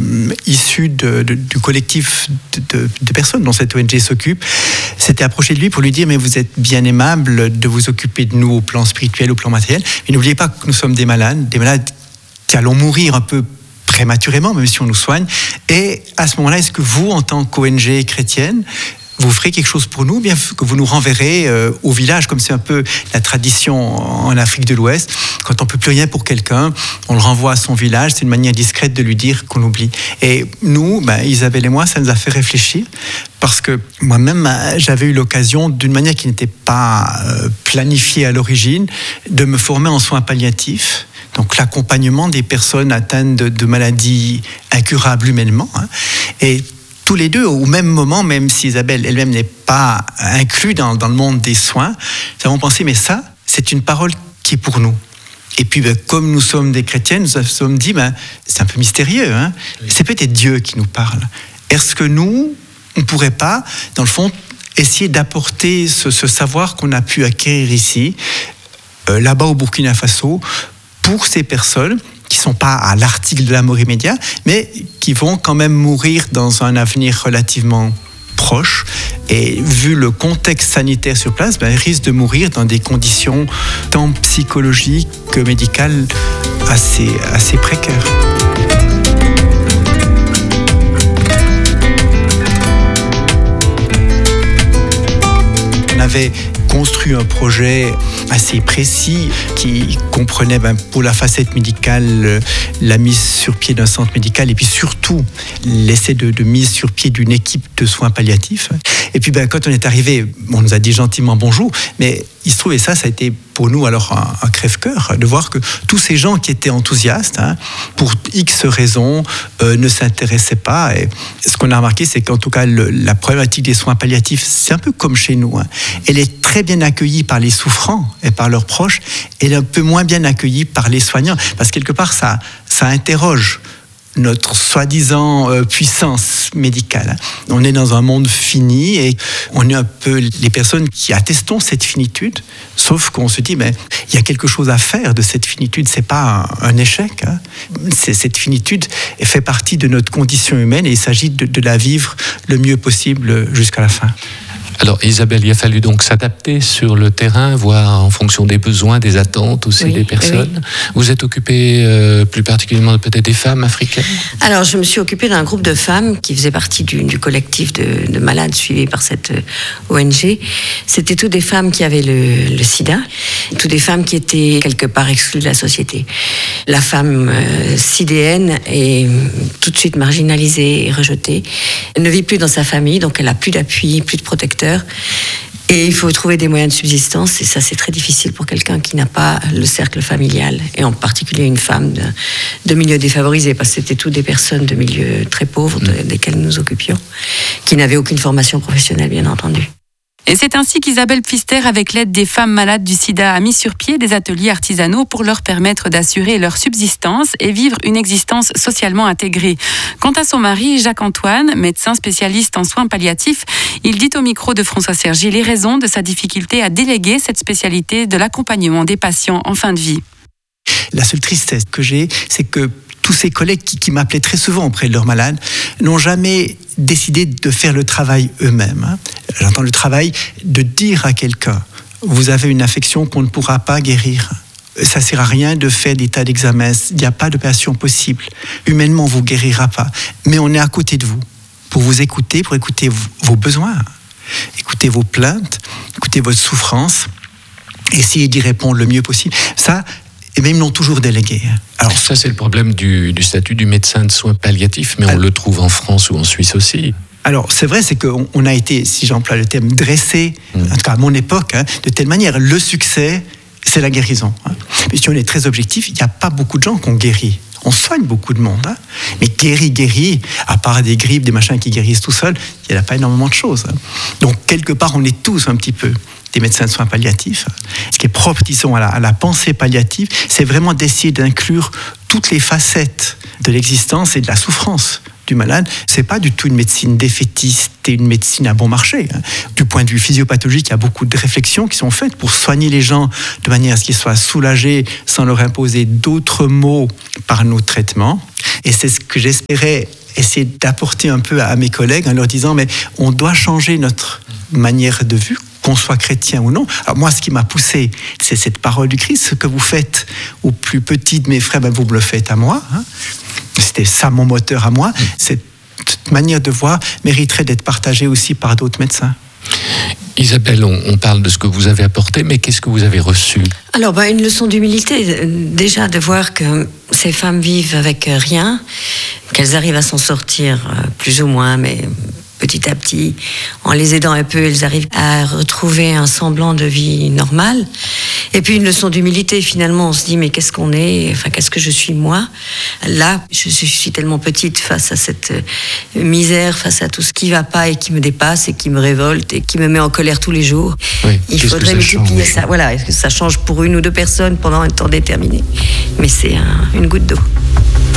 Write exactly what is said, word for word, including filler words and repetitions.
issu de, de, du collectif de, de, de personnes dont cette O N G s'occupe, s'était approché de lui pour lui dire « Mais vous êtes bien aimable de vous occuper de nous au plan spirituel, au plan matériel, mais n'oubliez pas que nous sommes des malades, des malades qui allons mourir un peu prématurément, même si on nous soigne. Et à ce moment-là, est-ce que vous, en tant qu'O N G chrétienne, vous ferez quelque chose pour nous, bien que vous nous renverrez euh, au village, comme c'est un peu la tradition en Afrique de l'Ouest. Quand on ne peut plus rien pour quelqu'un, on le renvoie à son village. C'est une manière discrète de lui dire qu'on oublie. Et nous, ben, Isabelle et moi, ça nous a fait réfléchir. Parce que moi-même, j'avais eu l'occasion, d'une manière qui n'était pas euh, planifiée à l'origine, de me former en soins palliatifs. Donc l'accompagnement des personnes atteintes de, de maladies incurables humainement. Hein. Et tous les deux, au même moment, même si Isabelle elle-même n'est pas inclue dans, dans le monde des soins, nous avons pensé, mais ça, c'est une parole qui est pour nous. Et puis, ben, comme nous sommes des chrétiens, nous nous sommes dit, ben, c'est un peu mystérieux, hein. C'est peut-être Dieu qui nous parle. Est-ce que nous, on ne pourrait pas, dans le fond, essayer d'apporter ce, ce savoir qu'on a pu acquérir ici, euh, là-bas au Burkina Faso, pour ces personnes qui ne sont pas à l'article de la mort immédiate, mais qui vont quand même mourir dans un avenir relativement proche. Et vu le contexte sanitaire sur place, ben, ils risquent de mourir dans des conditions tant psychologiques que médicales assez, assez précaires. On avait construit un projet assez précis qui comprenait ben, pour la facette médicale la mise sur pied d'un centre médical et puis surtout l'essai de, de mise sur pied d'une équipe de soins palliatifs. Et puis ben, quand on est arrivé, on nous a dit gentiment bonjour, mais il se trouve, et ça, ça a été pour nous alors un, un crève-cœur, de voir que tous ces gens qui étaient enthousiastes, hein, pour X raisons, euh, ne s'intéressaient pas. Et ce qu'on a remarqué, c'est qu'en tout cas, le, la problématique des soins palliatifs, c'est un peu comme chez nous. Hein. Elle est très bien accueillie par les souffrants et par leurs proches, et un peu moins bien accueillie par les soignants, parce que quelque part, ça, ça interroge notre soi-disant euh, puissance médicale. On est dans un monde fini et on est un peu les personnes qui attestons cette finitude, sauf qu'on se dit, mais il y a quelque chose à faire de cette finitude, c'est pas un, un échec. Hein. C'est, cette finitude fait partie de notre condition humaine et il s'agit de, de la vivre le mieux possible jusqu'à la fin. Alors Isabelle, il a fallu donc s'adapter sur le terrain, voir en fonction des besoins, des attentes aussi oui, des personnes. Oui. Vous êtes occupée euh, plus particulièrement peut-être des femmes africaines ? Alors je me suis occupée d'un groupe de femmes qui faisait partie du, du collectif de, de malades suivis par cette O N G. C'était toutes des femmes qui avaient le, le sida, toutes des femmes qui étaient quelque part exclues de la société. La femme euh, sidéenne est tout de suite marginalisée et rejetée. Elle ne vit plus dans sa famille, donc elle n'a plus d'appui, plus de protecteur. Et il faut trouver des moyens de subsistance, et ça c'est très difficile pour quelqu'un qui n'a pas le cercle familial, et en particulier une femme de, de milieu défavorisé, parce que c'était toutes des personnes de milieux très pauvres de, desquelles nous nous occupions, qui n'avaient aucune formation professionnelle bien entendu. Et c'est ainsi qu'Isabelle Pfister, avec l'aide des femmes malades du sida, a mis sur pied des ateliers artisanaux pour leur permettre d'assurer leur subsistance et vivre une existence socialement intégrée. Quant à son mari, Jacques-Antoine, médecin spécialiste en soins palliatifs, il dit au micro de François Sergi les raisons de sa difficulté à déléguer cette spécialité de l'accompagnement des patients en fin de vie. La seule tristesse que j'ai, c'est que tous ces collègues qui, qui m'appelaient très souvent auprès de leurs malades n'ont jamais décidé de faire le travail eux-mêmes. Hein. J'entends le travail de dire à quelqu'un « vous avez une affection qu'on ne pourra pas guérir ». Ça ne sert à rien de faire des tas d'examens, il n'y a pas d'opération possible. Humainement, on ne vous guérira pas. Mais on est à côté de vous pour vous écouter, pour écouter vos besoins, écouter vos plaintes, écouter votre souffrance, essayer d'y répondre le mieux possible. Ça, et même ils l'ont toujours délégué. Alors ça, c'est le problème du, du statut du médecin de soins palliatifs, mais on alors, le trouve en France ou en Suisse aussi. Alors, c'est vrai, c'est qu'on on a été, si j'emploie le terme, dressé, mmh. en tout cas à mon époque, hein, de telle manière, le succès, c'est la guérison. Hein. Mais si on est très objectif, il n'y a pas beaucoup de gens qui ont guéri. On soigne beaucoup de monde, hein. Mais guéri, guéri, à part des grippes, des machins qui guérissent tout seuls, il n'y a pas énormément de choses. Hein. Donc, quelque part, on est tous un petit peu des médecins de soins palliatifs. Ce qui est propre, disons, à la, à la pensée palliative, c'est vraiment d'essayer d'inclure toutes les facettes de l'existence et de la souffrance du malade, c'est pas du tout une médecine défaitiste et une médecine à bon marché. Hein. Du point de vue physiopathologique, il y a beaucoup de réflexions qui sont faites pour soigner les gens de manière à ce qu'ils soient soulagés sans leur imposer d'autres maux par nos traitements. Et c'est ce que j'espérais essayer d'apporter un peu à mes collègues en leur disant mais on doit changer notre manière de vue, qu'on soit chrétien ou non. Alors moi, ce qui m'a poussé, c'est cette parole du Christ. Ce que vous faites aux plus petits de mes frères, ben vous me le faites à moi. Hein. C'était ça mon moteur à moi. Cette manière de voir mériterait d'être partagée aussi par d'autres médecins. Isabelle, on, on parle de ce que vous avez apporté, mais qu'est-ce que vous avez reçu ? Alors, bah, une leçon d'humilité, déjà de voir que ces femmes vivent avec rien, qu'elles arrivent à s'en sortir plus ou moins, mais petit à petit, en les aidant un peu, elles arrivent à retrouver un semblant de vie normale. Et puis une leçon d'humilité, finalement, on se dit, mais qu'est-ce qu'on est ? Enfin, qu'est-ce que je suis moi ? Là, je suis tellement petite face à cette misère, face à tout ce qui ne va pas et qui me dépasse et qui me révolte et qui me met en colère tous les jours. Oui, il faudrait multiplier ça. Voilà, est-ce que ça change pour une ou deux personnes pendant un temps déterminé ? Mais c'est un, une goutte d'eau.